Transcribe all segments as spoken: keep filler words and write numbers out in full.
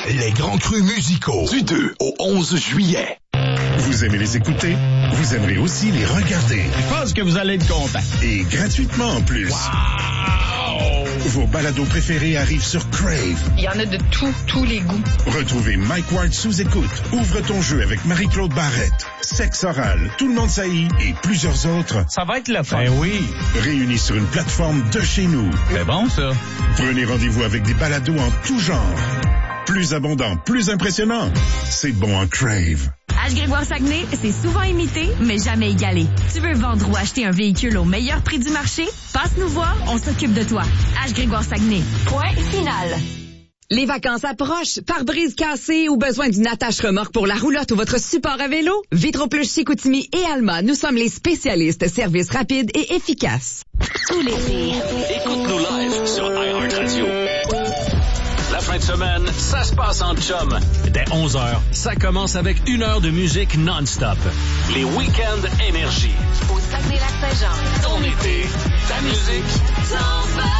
les grands crus musicaux du deux au onze juillet. Vous aimez les écouter? Vous aimerez aussi les regarder. Je pense que vous allez être content. Et gratuitement en plus. Wow! Vos balados préférés arrivent sur Crave. Il y en a de tous, tous les goûts. Retrouvez Mike Ward sous écoute. Ouvre ton jeu avec Marie-Claude Barrette. Sexe oral, Tout le monde saillit et plusieurs autres. Ça va être le fun. Ben oui. Réunis sur une plateforme de chez nous. C'est bon, ça. Prenez rendez-vous avec des balados en tout genre. Plus abondant, plus impressionnant. C'est bon en Crave. H-Grégoire-Saguenay, c'est souvent imité, mais jamais égalé. Tu veux vendre ou acheter un véhicule au meilleur prix du marché? Passe nous voir, on s'occupe de toi. H-Grégoire-Saguenay. Point final. Les vacances approchent. Pare-brise cassé ou besoin d'une attache-remorque pour la roulotte ou votre support à vélo? Vitroplush Chicoutimi et Alma, nous sommes les spécialistes services rapides et efficaces. Tout l'été. Écoute-nous live sur iHeartRadio. La fin de semaine, ça se passe en chum. Dès onze heures, ça commence avec une heure de musique non-stop. Les week-ends énergie. Au Saguenay-Lac-Saint-Jean. Ton été, ta musique, ton fun.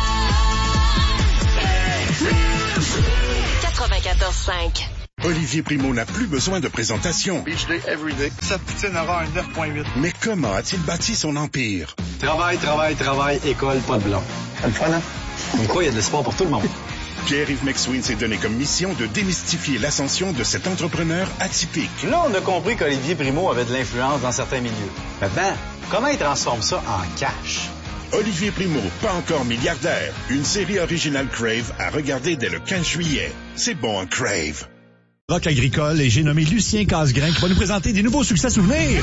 quatre-vingt-quatorze cinq. Olivier Primo n'a plus besoin de présentation. Beach day, everyday. Cette poutine aura un neuf virgule huit. Mais comment a-t-il bâti son empire? Travail, travail, travail, école, pas de blanc. C'est le fun, hein? Comme quoi, il y a de l'espoir pour tout le monde. Pierre-Yves McSween s'est donné comme mission de démystifier l'ascension de cet entrepreneur atypique. Là, on a compris qu'Olivier Primo avait de l'influence dans certains milieux. Maintenant, comment il transforme ça en cash? Olivier Primo, pas encore milliardaire. Une série originale Crave à regarder dès le quinze juillet. C'est bon en Crave. Rock agricole et j'ai nommé Lucien Casgrain qui va nous présenter des nouveaux succès souvenirs.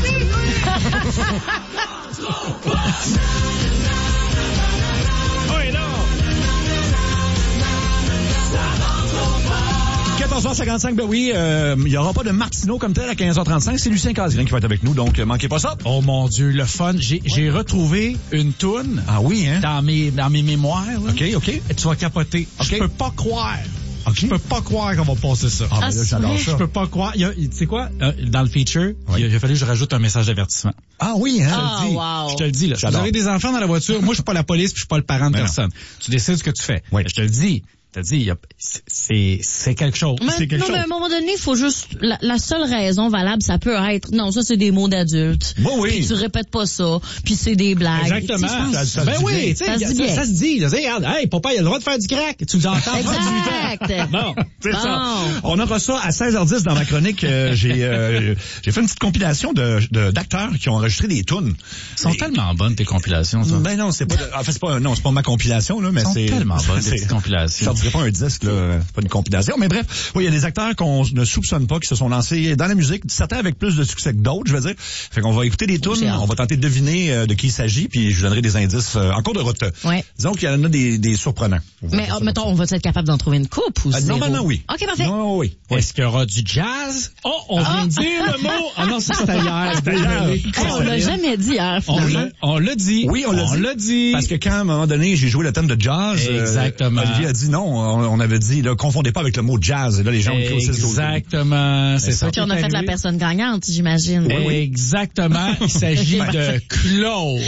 quatorze heures cinquante-cinq, ben oui, euh, il n'y aura pas de Martineau comme tel à quinze heures trente-cinq. C'est Lucien Casgrain qui va être avec nous, donc euh, manquez pas ça. Oh mon Dieu, le fun. J'ai, j'ai retrouvé une toune. Ah oui, hein? Dans mes, dans mes mémoires. Là. OK, OK. Et tu vas capoter. Okay. Je peux pas croire. Okay. Je peux pas croire qu'on va passer ça. Ah, ben là, j'adore ça. Je peux pas croire. Il y a, tu sais quoi? Euh, dans le feature, oui. il a, il a fallu que je rajoute un message d'avertissement. Ah oui, hein? Ah, je, te le dis. wow. Je te le dis, là. Si vous avez des enfants dans la voiture, moi, je suis pas la police puis je suis pas le parent de Mais personne. Non. Tu décides ce que tu fais. Oui. Je te le dis. Je te dis, c'est, c'est quelque chose. Mais, c'est quelque non, chose. mais à un moment donné, il faut juste... La, la seule raison valable, ça peut être... Non, ça, c'est des mots d'adultes. Bon, oui. Puis tu répètes pas ça. Puis c'est des blagues. Exactement. Ça, ça, ben ça oui, tu sais, ça, ça, ça se dit. Ça, regarde, hey, papa, il a le droit de faire du crack. Tu nous entends. Exact. Bon, c'est bon. ça. On aura ça à seize heures dix dans ma chronique. Euh, j'ai, euh, j'ai fait une petite compilation de, de, d'acteurs qui ont enregistré des tunes. Ils sont Et, oui. tellement bonnes, tes compilations, ça. Ben non, c'est pas, de, en fait, c'est pas, non, c'est pas ma compilation, là, mais Ils sont c'est. tellement bonnes, c'est, tes petites compilations. Je sortirai pas un disque, là. C'est pas une compilation. Mais bref, oui, il y a des acteurs qu'on ne soupçonne pas qui se sont lancés dans la musique, certains avec plus de succès que d'autres, je veux dire. Fait qu'on va écouter des tunes, on va tenter de deviner euh, de qui il s'agit, puis je vous donnerai des indices euh, en cours de route. Ouais. Disons qu'il y en a des, des surprenants. Mais oh, mettons, on va être capable d'en trouver une coupe ou euh, zéro? Normalement, oui. OK, parfait. Non, oui. oui. Est-ce qu'il y aura du jazz? Oh, on Ah. vient de dire le mot. Ah non, ça, c'était hier. C'était hier. Hey, on l'a jamais dit hier, On finalement. l'a, on l'a dit. Oui, on l'a on dit. l'a dit. Parce que quand, à un moment donné, j'ai joué le thème de jazz, Exactement. Euh, Olivier a dit non, on, on avait dit, là, confondez pas avec le mot jazz. Et là, les gens ont écrit au six douze. Exactement. C'est ça. Puis on a fait la personne gagnante, j'imagine. Oui, oui. Exactement. Il s'agit de Claude.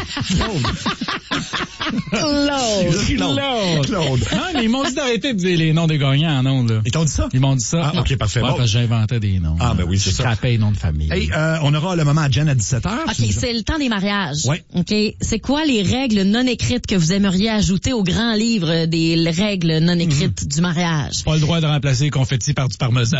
Claude. Claude. Claude. Non, mais ils m'ont dit d'arrêter de dire les noms des gagnants en ondes, là. Ils t'ont dit ça? Ils m'ont dit ça. Ah, ok, parfait. Ouais, Bon. parce que j'inventais des noms. Ah, ben oui, c'est je ça. scrapais les noms de famille. Hey, euh, on aura le moment à Jen à dix-sept heures. OK, c'est le temps des mariages. Ouais. OK, c'est quoi les règles non écrites que vous aimeriez ajouter au grand livre des règles non écrites Mm-hmm. du mariage? Pas le droit de remplacer les confettis par du parmesan.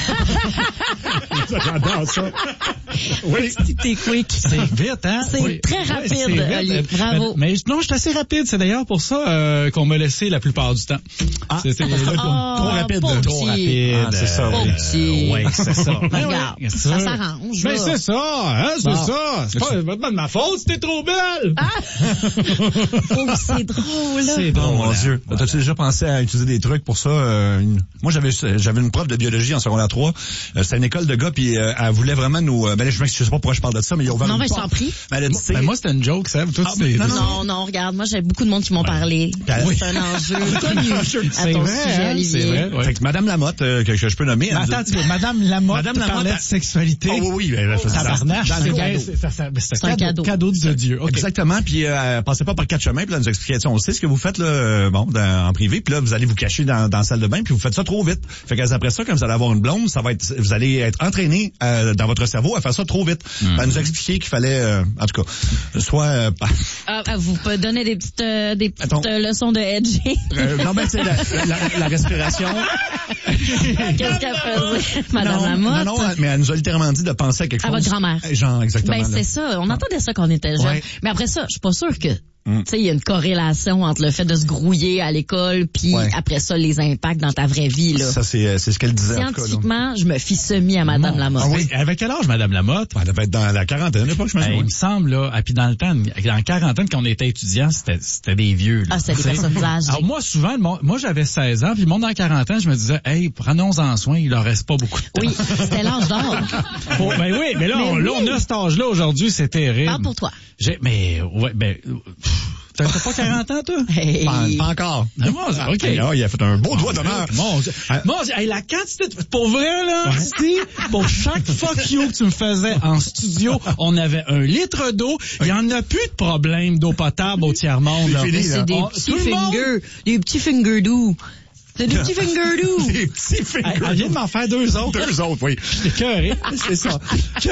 J'adore ça. Oui. T'es quick. C'est vite, hein? C'est Oui. très Ouais, rapide, c'est vite. Oli. Bravo. Mais, mais non, je suis assez rapide. C'est d'ailleurs pour ça euh, qu'on m'a laissé la plupart du temps. Ah, c'est, c'est, parce que- trop, Ah, trop rapide. pauvre Trop petit. rapide. Ah, c'est ça, Pauvre oui. petit. Oui, c'est ça. Ben, Ben regarde, oui, ça sûr. s'arrange. Mais là. c'est ça, hein, c'est Bon. ça. C'est pas, pas de ma faute, c'était trop belle. Ah! Oh, c'est drôle. C'est Oh drôle. mon hein. Dieu. Voilà. T'as-tu déjà pensé à utiliser des trucs pour ça? Euh, une... Moi, j'avais j'avais une prof de biologie en secondaire trois. Euh, c'était une école de gars, puis euh, elle voulait vraiment nous... Euh, ben là, je m'excuse pas pourquoi je parle de ça, mais il y a ouvert Non, une mais je porte. t'en prie. Mais elle a dit, Ben, moi, c'était une joke, ça. Toi, Ah, tu sais, non, Non, non, regarde, moi, je, j'ai beaucoup de monde qui m'ont Ouais. parlé. Oui. C'est un enjeu connu à C'est ton vrai, sujet, hein, Olivier. c'est vrai. Ouais. Fait que Madame Lamotte, euh, que, que je peux nommer. Mais elle nous a- attends, tu veux, Madame Lamotte Madame te Lamotte, parlait de elle- sexualité. Oh oui, oui. ben, ça, ça- Tabarnache, dans le c'est fond, vrai, cadeau. c'est ça, ça- c'est C'est un un cadeau, cadeau. cadeau de Dieu. OK. Exactement, puis euh, passez pas par quatre chemins, puis là, elle nous expliquait ça. On sait ce que vous faites là, euh, bon, dans- en privé, puis là, vous allez vous cacher dans, dans la salle de bain, puis vous faites ça trop vite. Fait qu'après ça, comme vous allez avoir une blonde, ça va être, vous allez être entraîné euh, dans votre cerveau à faire ça trop vite. Mm. Elle nous a expliqué qu'il fallait, euh, en tout cas, soit euh, pas- Ah, ah, vous pouvez donner des petites, euh, des petites Attends. euh, leçons de edging. euh, non, ben c'est la, la, la respiration. Qu'est-ce qu'elle faisait, Madame non, Lamotte? non, non, mais elle nous a littéralement dit de penser à quelque À chose. votre grand-mère. Genre, exactement. Ben, là. c'est ça. On entendait ça quand on était jeune. Ouais. Mais après ça, je suis pas sûre que, Mm. tu sais, il y a une corrélation entre le fait de se grouiller à l'école puis Ouais. après ça, les impacts dans ta vraie vie, là. Ça, c'est, c'est ce qu'elle disait, en tout cas, là. Scientifiquement, je me fie semi à Madame Mon- Lamotte. Ah oui. Avec quel âge, Madame Lamotte? Elle devait être dans la quarantaine, à l'époque, je me Hey, souviens. il me semble, là, et puis dans le temps, dans la quarantaine, quand on était étudiant, c'était, c'était des vieux, là. Ah, c'était des T'sais. personnes âgées. Alors, moi, souvent, le monde- moi, j'avais seize ans, puis le monde dans la quarantaine, je me disais, hey, prenons-en soin, il leur reste pas beaucoup de temps. Oui, c'était l'âge d'or. Faut- ben oui, mais là, Mais on, là, oui. on a cet âge-là aujourd'hui, c'est terrible. Parle pour toi. J'ai, mais, ouais, ben, euh, pff, t'as t'as pas quarante ans, toi? Hey. Pas, pas encore. Ah, bon, c'est- OK. Ah, il a fait un beau doigt d'honneur. Mon Dieu. Mon Dieu, hey, la quantité de... Pour vrai, là, Steve, pour chaque fuck you que tu me faisais en studio, on avait un litre d'eau. Il y en a plus de problème d'eau potable au tiers-monde. là. C'est fini, là. C'est des On- petits tout le monde- fingers, des petits fingers doux. C'est des petits fingers doux. Des petits fingers. Elle, elle vient de m'en faire deux autres. Deux autres, oui. J'étais écœuré. C'est ça.